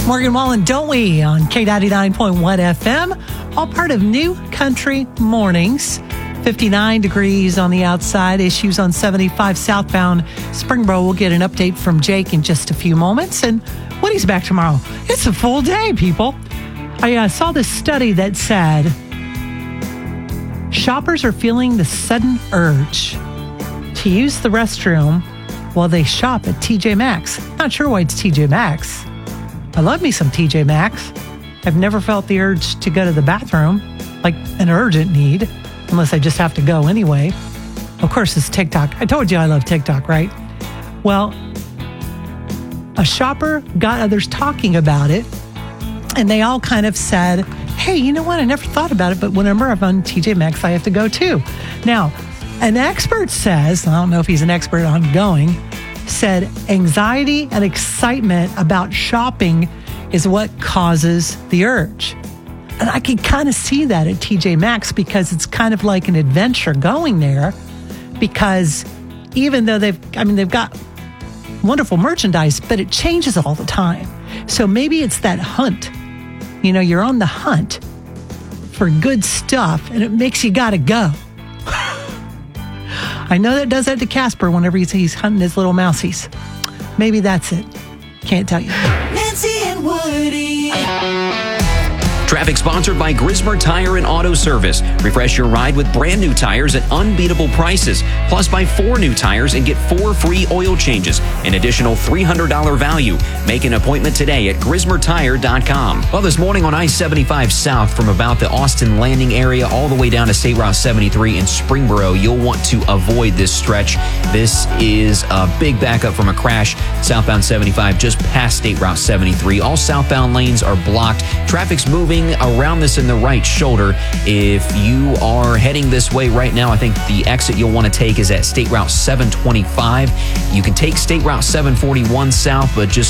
Morgan Wallen, don't we? On K99.1 FM, all part of New Country Mornings. 59 degrees on the outside, issues on 75 southbound Springboro. We'll get an update from Jake in just a few moments. And Woody's back tomorrow. It's a full day, people. I saw this study that said shoppers are feeling the sudden urge to use the restroom while they shop at TJ Maxx. Not sure why it's TJ Maxx. I love me some TJ Maxx. I've never felt the urge to go to the bathroom, like an urgent need, unless I just have to go anyway. Of course, it's TikTok. I told you I love TikTok, right? Well, a shopper got others talking about it, and they all kind of said, hey, you know what? I never thought about it, but whenever I'm on TJ Maxx, I have to go too. Now, an expert says, I don't know if he's an expert on going, said anxiety and excitement about shopping is what causes the urge. And I can kind of see that at TJ Maxx because it's kind of like an adventure going there, because even though they've got wonderful merchandise, but it changes all the time. So maybe it's that hunt. You know, you're on the hunt for good stuff and it makes you gotta go. I know that does that to Casper whenever he's hunting his little mousies. Maybe that's it. Can't tell you. Nancy and Woody. Traffic sponsored by Grismer Tire and Auto Service. Refresh your ride with brand new tires at unbeatable prices. Plus, buy 4 new tires and get 4 free oil changes. An additional $300 value. Make an appointment today at GrismerTire.com. Well, this morning on I-75 South from about the Austin Landing area all the way down to State Route 73 in Springboro, you'll want to avoid this stretch. This is a big backup from a crash. Southbound 75 just past State Route 73. All southbound lanes are blocked. Traffic's moving around this in the right shoulder. If you are heading this way right now, I think the exit you'll want to take is at State Route 725. You can take State Route 741 south, but just